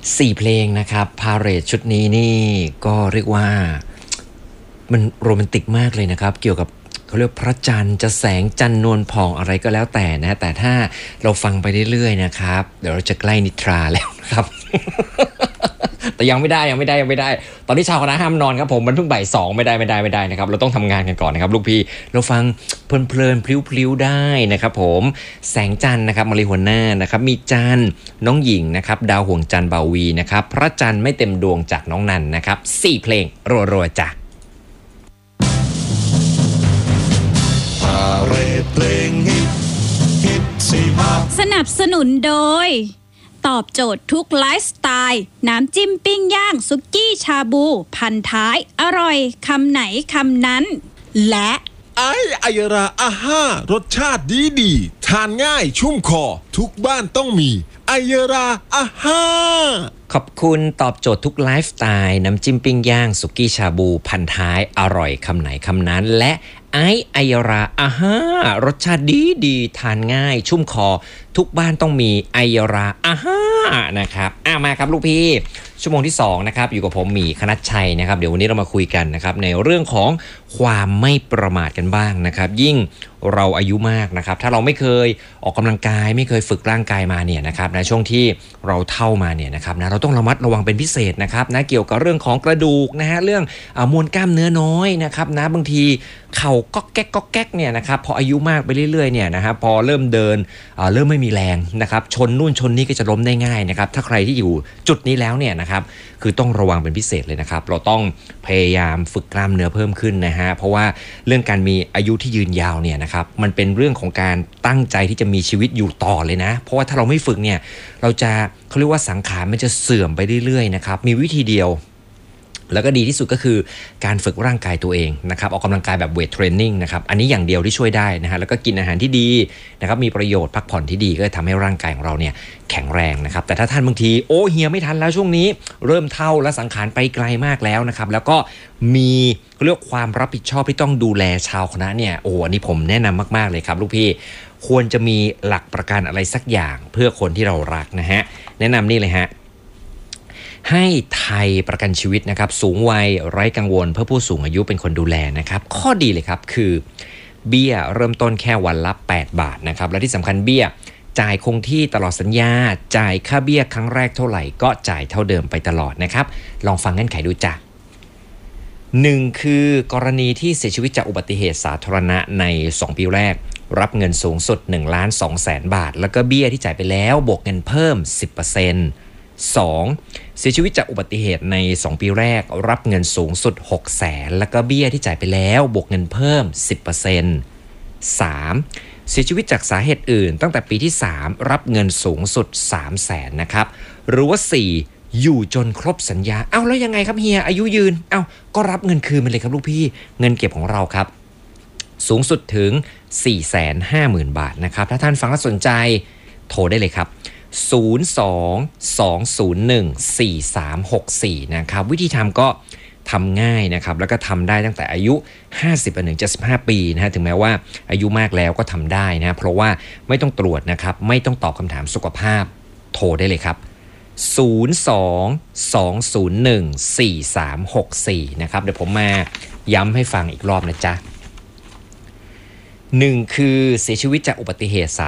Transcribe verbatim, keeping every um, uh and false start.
สี่เพลงนะครับพาเหรดชุดนี้นี่ก็เรียกว่ามันโรแมนติกมากเลยนะครับเกี่ยวกับเขาเรียกพระจันทร์จะแสงจันทร์นวลผ่องอะไรก็แล้วแต่นะแต่ถ้าเราฟังไปเรื่อยๆนะครับเดี๋ยวเราจะใกล้นิทราแล้วนะครับ แต่ยังไม่ได้ยังไม่ได้ยังไม่ได้ตอนนี้ชาวคณะห้ามนอนครับผมมันเพิ่งบ่ายสองไม่ได้ไม่ได้ไม่ได้นะครับเราต้องทำงานกันก่อนนะครับลูกพี่เราฟังเพลินๆพลิ้วๆได้นะครับผมแสงจันทร์นะครับมาริหัวหน้านะครับมีจันทร์น้องหญิงนะครับดาวห่วงจันทร์บาวีนะครับพระจันทร์ไม่เต็มดวงจากน้องนันนะครับสี่เพลงรัวๆจ้ะพาเหรดเพลงฮิตฮิตสี่ภาคสนับสนุนโดยตอบโจทย์ทุกไลฟ์สไตล์น้ำจิ้มปิ้งย่างสุกี้ชาบูพันท้ายอร่อยคำไหนคำนั้นและไอไอยราอาห้ารสชาติดีดีทานง่ายชุ่มคอทุกบ้านต้องมีไอยราอาห้าขอบคุณตอบโจทย์ทุกไลฟ์สไตล์น้ำจิ้มปิ้งย่างสุกี้ชาบูพันท้ายอร่อยคำไหนคำนั้นและไอไอยราอาห้ารสชาติดีดีทานง่ายชุ่มคอทุกบ้านต้องมีไอยราอาห้านะครับอ่ะมาครับลูกพี่ชั่วโมงที่สองนะครับอยู่กับผมหมีคณัชชัยนะครับเดี๋ยววันนี้เรามาคุยกันนะครับในเรื่องของความไม่ประมาทกันบ้างนะครับยิ่งเราอายุมากนะครับถ้าเราไม่เคยออกกำลังกายไม่เคยฝึกร่างกายมาเนี่ยนะครับในช่วงที่เราเฒ่ามาเนี่ยนะครับนะเราต้องระมัดระวังเป็นพิเศษนะครับนะเกี่ยวกับเรื่องของกระดูกนะฮะเรื่องอ่ามวลกล้ามเนื้อน้อยนะครับนะบางทีเข่าก๊อกแก๊กก๊อกแก๊กเนี่ยนะครับพออายุมากไปเรื่อยๆเนี่ยนะครับพอเริ่มเดินอ่าเริ่มไม่มีแรงนะครับชนนู่นชนนี่ก็จะล้มได้ง่ายนะครับถ้าใครที่อยู่จุดนี้แล้วเนี่ยนะครับคือต้องระวังเป็นพิเศษเลยนะครับเราต้องพยายามฝึกกล้ามเนื้อเพิ่มขึ้นนะฮะเพราะว่าเรื่องการมีอายุที่ยืนยาวเนี่ยนะครับมันเป็นเรื่องของการตั้งใจที่จะมีชีวิตอยู่ต่อเลยนะเพราะว่าถ้าเราไม่ฝึกเนี่ยเราจะเขาเรียกว่าสังขารมันจะเสื่อมไปเรื่อยๆนะครับมีวิธีเดียวแล้วก็ดีที่สุดก็คือการฝึกร่างกายตัวเองนะครับออกกำลังกายแบบเวทเทรนนิ่งนะครับอันนี้อย่างเดียวที่ช่วยได้นะฮะแล้วก็กินอาหารที่ดีนะครับมีประโยชน์พักผ่อนที่ดีก็จะทำให้ร่างกายของเราเนี่ยแข็งแรงนะครับแต่ถ้าท่านบางทีโอ้เฮียไม่ทันแล้วช่วงนี้เริ่มเฒ่าและสังขารไปไกลมากแล้วนะครับแล้วก็มีเรียกความรับผิดชอบที่ต้องดูแลชาวคณะเนี่ยโอ้อันนี้ผมแนะนำมากๆเลยครับลูกพี่ควรจะมีหลักประกันอะไรสักอย่างเพื่อคนที่เรารักนะฮะแนะนำนี่เลยฮะให้ไทยประกันชีวิตนะครับสูงวัยไร้กังวลเพื่อผู้สูงอายุเป็นคนดูแลนะครับข้อดีเลยครับคือเบี้ยเริ่มต้นแค่วันละแปดบาทนะครับและที่สำคัญเบี้ยจ่ายคงที่ตลอดสัญญาจ่ายค่าเบี้ยครั้งแรกเท่าไหร่ก็จ่ายเท่าเดิมไปตลอดนะครับลองฟังเงื่อนไขดูจ้ะหนึ่งคือกรณีที่เสียชีวิตจากอุบัติเหตุสาธารณะในสองปีแรกรับเงินสูงสุด หนึ่งล้านสองแสน บาทแล้วก็เบี้ยที่จ่ายไปแล้วบวกเงินเพิ่ม สิบเปอร์เซ็นต์สองเสียชีวิตจากอุบัติเหตุในสองปีแรกรับเงินสูงสุด หกแสน แล้วก็เบี้ยที่จ่ายไปแล้วบวกเงินเพิ่ม สิบเปอร์เซ็นต์ สามเสียชีวิตจากสาเหตุอื่นตั้งแต่ปีที่สามรับเงินสูงสุด สามแสน นะครับหรือว่าสี่อยู่จนครบสัญญาเอ้าแล้วยังไงครับเฮียอายุยืนเอ้าก็รับเงินคืนมาเลยครับลูกพี่เงินเก็บของเราครับสูงสุดถึง สี่แสนห้าหมื่น บาทนะครับถ้าท่านฟังแล้วสนใจโทรได้เลยครับศูนย์ สอง สอง ศูนย์ หนึ่ง สี่ สาม หก สี่นะครับวิธีทำก็ทำง่ายนะครับแล้วก็ทำได้ตั้งแต่อายุห้าสิบไปถึงเจ็ดสิบห้าปีนะฮะถึงแม้ว่าอายุมากแล้วก็ทำได้นะเพราะว่าไม่ต้องตรวจนะครับไม่ต้องตอบคำถามสุขภาพโทรได้เลยครับศูนย์ สอง สอง ศูนย์ หนึ่ง สี่ สาม หก สี่นะครับเดี๋ยวผมมาย้ำให้ฟังอีกรอบนะจ๊ะหนึ่งคือเสียชีวิตจากอุบัติเหตุ